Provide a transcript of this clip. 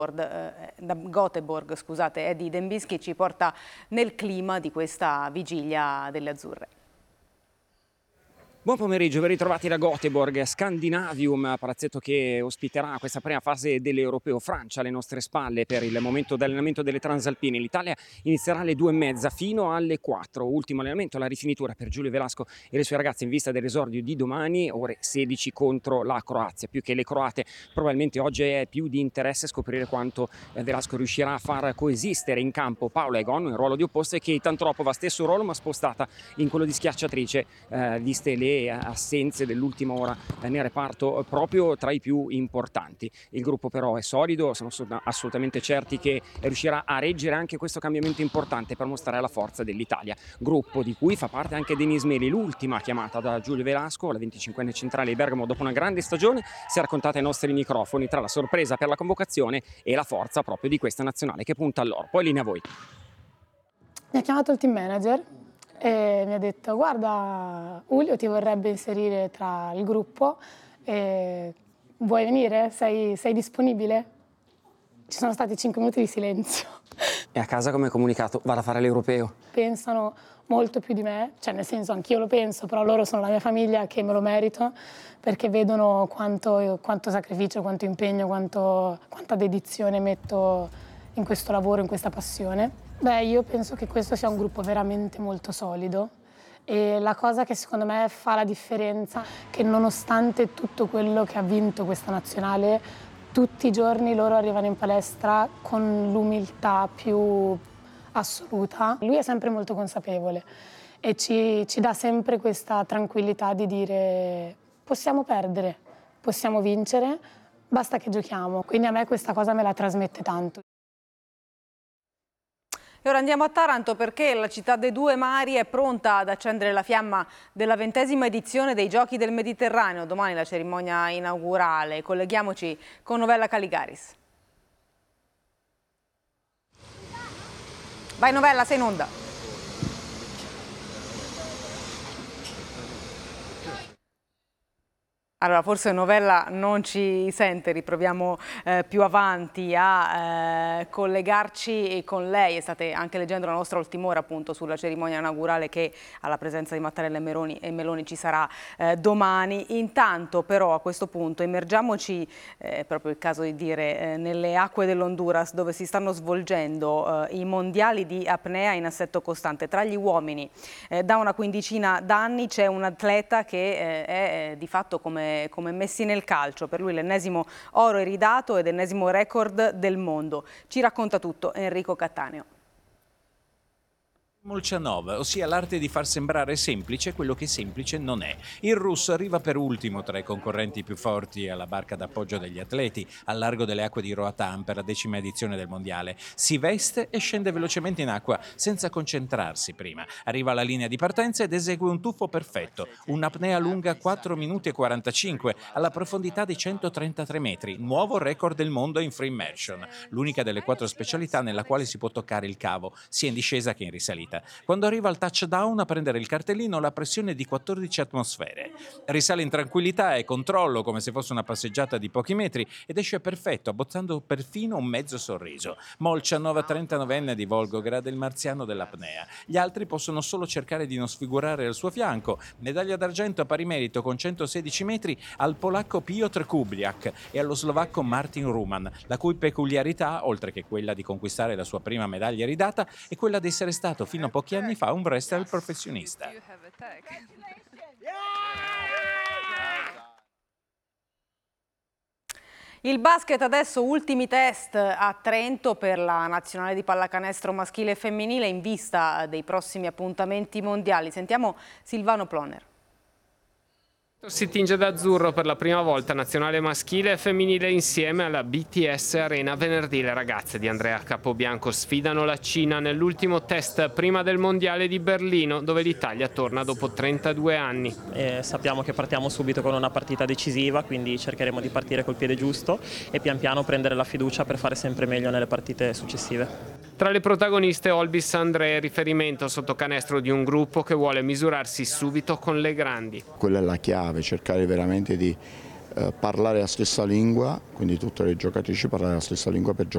da Göteborg, scusate, Eddie Dembinski ci porta nel clima di questa vigilia delle azzurre. Buon pomeriggio, ben ritrovati da Göteborg, Scandinavium, palazzetto che ospiterà questa prima fase dell'Europeo. Francia alle nostre spalle per il momento dell'allenamento delle Transalpine. L'Italia inizierà alle 2:30 fino alle 4. Ultimo allenamento, la rifinitura per Giulio Velasco e le sue ragazze in vista dell'esordio di domani, ore 16 contro la Croazia. Più che le croate, probabilmente oggi è più di interesse scoprire quanto Velasco riuscirà a far coesistere in campo Paola Egon in ruolo di opposto, e Keita Antropova, stesso ruolo ma spostata in quello di schiacciatrice, viste le assenze dell'ultima ora nel reparto proprio tra i più importanti. Il gruppo però è solido, siamo assolutamente certi che riuscirà a reggere anche questo cambiamento importante per mostrare la forza dell'Italia. Gruppo di cui fa parte anche Denise Meli, l'ultima chiamata da Giulio Velasco, la 25enne centrale di Bergamo dopo una grande stagione. Si è raccontata ai nostri microfoni tra la sorpresa per la convocazione e la forza proprio di questa nazionale che punta all'oro. Poi linea a voi. Mi ha chiamato il team manager e mi ha detto: guarda, Julio ti vorrebbe inserire tra il gruppo, vuoi venire? Sei disponibile? Ci sono stati 5 minuti di silenzio. E a casa come comunicato? Vado a fare l'Europeo? Pensano molto più di me, cioè nel senso anch'io lo penso, però loro sono la mia famiglia, che me lo merito, perché vedono quanto sacrificio, quanto impegno, quanta dedizione metto in questo lavoro, in questa passione. Beh, io penso che questo sia un gruppo veramente molto solido, e la cosa che secondo me fa la differenza è che nonostante tutto quello che ha vinto questa nazionale, tutti i giorni loro arrivano in palestra con l'umiltà più assoluta. Lui è sempre molto consapevole e ci dà sempre questa tranquillità di dire: possiamo perdere, possiamo vincere, basta che giochiamo. Quindi a me questa cosa me la trasmette tanto. E ora andiamo a Taranto, perché la città dei due mari è pronta ad accendere la fiamma della 20ª edizione dei Giochi del Mediterraneo. Domani la cerimonia inaugurale. Colleghiamoci con Novella Caligaris. Vai Novella, sei in onda. Allora, forse Novella non ci sente, riproviamo più avanti a collegarci con lei. State anche leggendo la nostra ultima ora appunto sulla cerimonia inaugurale, che alla presenza di Mattarella e Meloni ci sarà domani. Intanto però a questo punto immergiamoci, proprio il caso di dire, nelle acque dell'Honduras, dove si stanno svolgendo i mondiali di apnea in assetto costante. Tra gli uomini da una quindicina d'anni c'è un atleta che è di fatto come Messi nel calcio, per lui l'ennesimo oro iridato ed ennesimo record del mondo. Ci racconta tutto Enrico Cattaneo. Molchanov, ossia l'arte di far sembrare semplice quello che semplice non è. Il russo arriva per ultimo tra i concorrenti più forti alla barca d'appoggio degli atleti al largo delle acque di Roatan per la 10ª edizione del mondiale. Si veste e scende velocemente in acqua senza concentrarsi prima. Arriva alla linea di partenza ed esegue un tuffo perfetto, un'apnea lunga 4 minuti e 45 alla profondità di 133 metri, nuovo record del mondo in free immersion, l'unica delle 4 specialità nella quale si può toccare il cavo, sia in discesa che in risalita. Quando arriva al touchdown a prendere il cartellino, la pressione è di 14 atmosfere. Risale in tranquillità e controllo come se fosse una passeggiata di pochi metri ed esce perfetto, abbozzando perfino un mezzo sorriso. Molchanov, 39enne di Volgograd, il marziano dell'apnea. Gli altri possono solo cercare di non sfigurare al suo fianco. Medaglia d'argento a pari merito con 116 metri al polacco Piotr Kubliak e allo slovacco Martin Ruman, la cui peculiarità, oltre che quella di conquistare la sua prima medaglia ridata, è quella di essere stato fino a pochi anni fa un wrestler professionista. Il basket adesso, ultimi test a Trento per la nazionale di pallacanestro maschile e femminile in vista dei prossimi appuntamenti mondiali. Sentiamo Silvano Ploner. Si tinge d'azzurro per la prima volta nazionale maschile e femminile insieme alla BTS Arena. Venerdì le ragazze di Andrea Capobianco sfidano la Cina nell'ultimo test prima del mondiale di Berlino, dove l'Italia torna dopo 32 anni. Sappiamo che partiamo subito con una partita decisiva, quindi cercheremo di partire col piede giusto e pian piano prendere la fiducia per fare sempre meglio nelle partite successive. Tra le protagoniste Olbis André, riferimento sotto canestro di un gruppo che vuole misurarsi subito con le grandi. Quella è la chiave, cercare veramente di parlare la stessa lingua, quindi tutte le giocatrici parlare la stessa lingua per giocare